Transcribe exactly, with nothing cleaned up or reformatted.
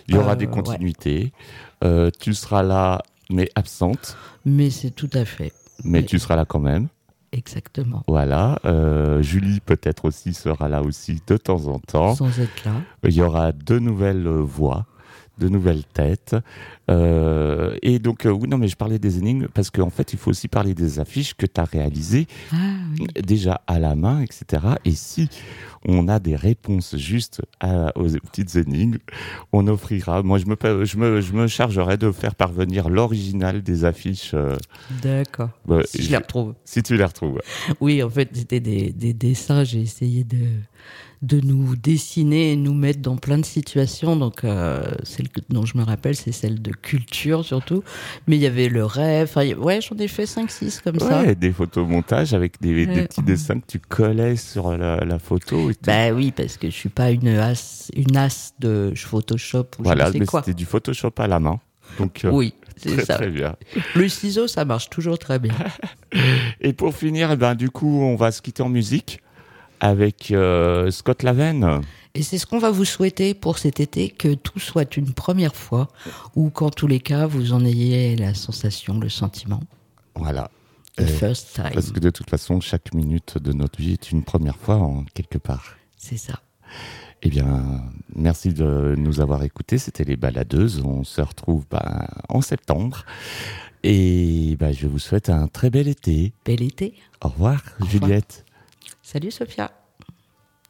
Il y aura Euh, des ouais. continuités. Euh, tu seras là, mais absente. Mais c'est tout à fait. Mais Oui. tu seras là quand même. Exactement. Voilà. Euh, Julie, peut-être aussi, sera là aussi de temps en temps. Sans être là. Il y aura deux nouvelles euh, voix, de nouvelles têtes. Euh, et donc, euh, oui, non, mais je parlais des énigmes parce qu'en fait, il faut aussi parler des affiches que tu as réalisées Ah oui. déjà à la main, et cetera. Et si on a des réponses justes à, aux petites énigmes, on offrira. Moi, je me, je me, je me chargerai de faire parvenir l'original des affiches. Euh, D'accord. bah, Si je les retrouve. Si tu les retrouves. Oui, en fait, c'était des, des dessins. J'ai essayé de, de nous dessiner et nous mettre dans plein de situations. Donc, euh, celle que, dont je me rappelle, c'est celle de culture surtout. Mais il y avait le rêve. Enfin, ouais, j'en ai fait cinq six comme ça. Ouais, des photomontages avec des, Ouais. des petits dessins que tu collais sur la, la photo. Et tout. Bah oui, parce que je suis pas une as, une as de Photoshop ou Voilà, je ne sais mais quoi. c'était du Photoshop à la main. Donc, euh, Oui, c'est très, ça. très bien. Le ciseau, ça marche toujours très bien. Et pour finir, eh ben, du coup, on va se quitter en musique avec euh, Scott Laven. Et c'est ce qu'on va vous souhaiter pour cet été, que tout soit une première fois, ou qu'en tous les cas, vous en ayez la sensation, le sentiment. Voilà. The Euh, first time. Parce que de toute façon, chaque minute de notre vie est une première fois en quelque part. C'est ça. Eh bien, merci de nous avoir écoutés. C'était Les Baladeuses. On se retrouve bah, en septembre. Et bah, je vous souhaite un très bel été. Bel été. Au revoir, Au revoir. Juliette. Salut Sophia.